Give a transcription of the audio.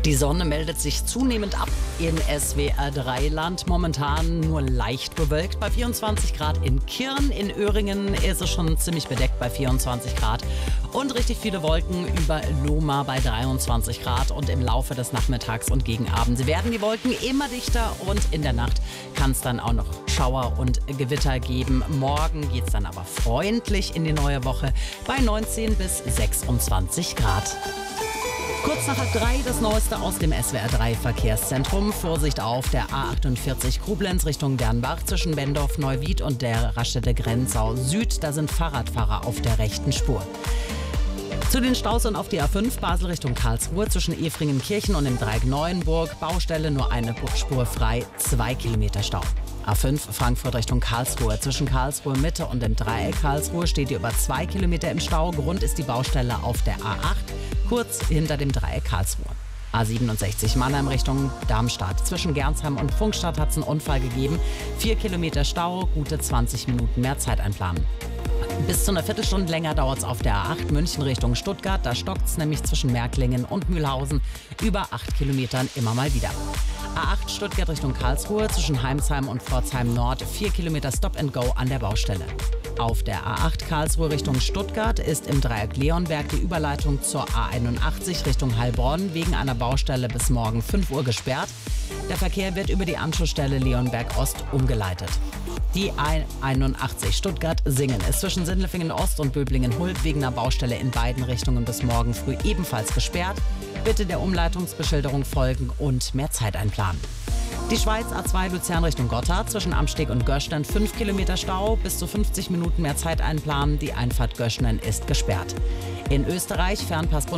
Die Sonne meldet sich zunehmend ab in SWR3-Land. Momentan nur leicht bewölkt bei 24 Grad in Kirn. In Öhringen ist es schon ziemlich bedeckt bei 24 Grad. Und richtig viele Wolken über Lohmar bei 23 Grad. Und im Laufe des Nachmittags und gegen Abend werden die Wolken immer dichter. Und in der Nacht kann es dann auch noch Schauer und Gewitter geben. Morgen geht es dann aber freundlich in die neue Woche bei 19 bis 26 Grad. Kurz nach 3 das Neueste aus dem SWR3 Verkehrszentrum. Vorsicht auf der A48 Koblenz Richtung Dernbach zwischen Bendorf, Neuwied und der Raststätte Grenzau Süd. Da sind Fahrradfahrer auf der rechten Spur. Zu den Staus und auf die A5 Basel Richtung Karlsruhe zwischen Efringen-Kirchen und dem Dreieck Neuenburg. Baustelle nur eine Spur frei, 2 Kilometer Stau. A5 Frankfurt Richtung Karlsruhe. Zwischen Karlsruhe Mitte und dem Dreieck Karlsruhe steht ihr über 2 Kilometer im Stau. Grund ist die Baustelle auf der A8, kurz hinter dem Dreieck Karlsruhe. A67 Mannheim Richtung Darmstadt. Zwischen Gernsheim und Pfungstadt hat es einen Unfall gegeben. 4 Kilometer Stau, gute 20 Minuten mehr Zeit einplanen. Bis zu einer Viertelstunde länger dauert es auf der A8 München Richtung Stuttgart. Da stockt es nämlich zwischen Märklingen und Mühlhausen über 8 Kilometern immer mal wieder. A8 Stuttgart Richtung Karlsruhe zwischen Heimsheim und Pforzheim Nord 4 Kilometer Stop and Go an der Baustelle. Auf der A8 Karlsruhe Richtung Stuttgart ist im Dreieck Leonberg die Überleitung zur A81 Richtung Heilbronn wegen einer Baustelle bis morgen 5 Uhr gesperrt. Der Verkehr wird über die Anschlussstelle Leonberg Ost umgeleitet. Die A81 Stuttgart-Singen ist zwischen Sindelfingen Ost und Böblingen-Huld wegen einer Baustelle in beiden Richtungen bis morgen früh ebenfalls gesperrt. Bitte der Umleitungsbeschilderung folgen und mehr Zeit einplanen. Die Schweiz A2 Luzern Richtung Gotthard zwischen Amsteg und Göschnen 5 Kilometer Stau, bis zu 50 Minuten mehr Zeit einplanen. Die Einfahrt Göschnen ist gesperrt. In Österreich Fernpass